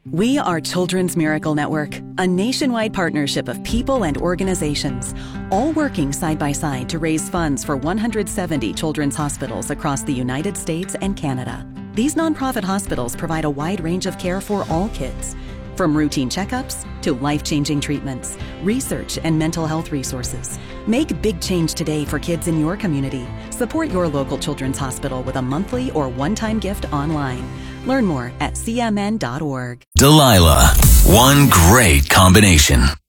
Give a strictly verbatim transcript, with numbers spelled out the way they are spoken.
We are Children's Miracle Network, a nationwide partnership of people and organizations, all working side by side to raise funds for one hundred seventy children's hospitals across the United States and Canada. These nonprofit hospitals provide a wide range of care for all kids, from routine checkups to life-changing treatments, research, and mental health resources. Make big change today for kids in your community. Support your local children's hospital with a monthly or one-time gift online. Learn more at c m n dot org. Delilah, one great combination.